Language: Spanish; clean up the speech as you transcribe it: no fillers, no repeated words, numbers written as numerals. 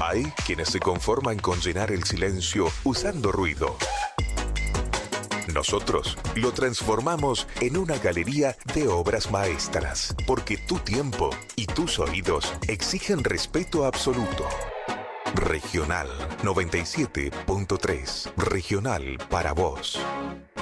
Hay quienes se conforman con llenar el silencio usando ruido. Nosotros lo transformamos en una galería de obras maestras, porque tu tiempo y tus oídos exigen respeto absoluto. Regional 97.3. Regional para vos.